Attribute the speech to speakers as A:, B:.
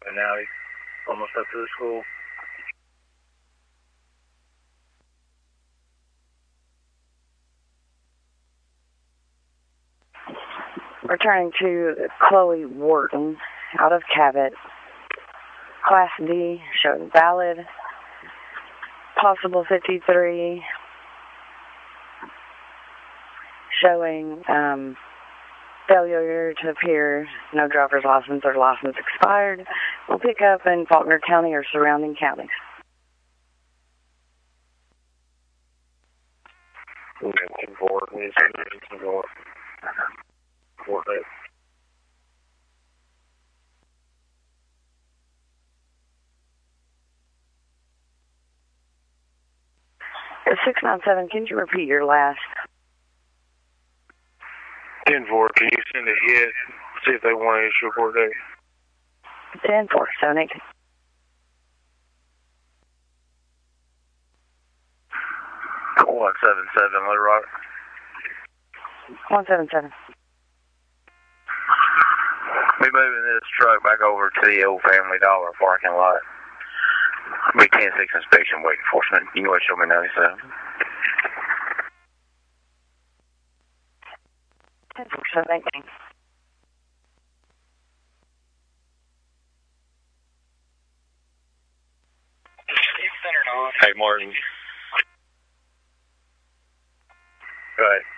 A: And now he's almost up to the school.
B: Returning to Chloe Wharton out of Cabot. Class D, showing valid. Possible 53. Showing failure to appear, no driver's license or license expired. We'll pick up in Faulkner County or surrounding counties. At 697, can you repeat your last?
A: 10-4, can you send a hit? See if they want to issue a court date.
B: 10-4, 7-8.
A: One 177, Little Rock.
B: 177.
A: Be moving this truck back over to the old Family Dollar parking lot. Be 10-6 inspection waiting enforcement. You can go ahead and show me 97.
B: 10-4, 7-8.
A: Hey, Martin. Go ahead.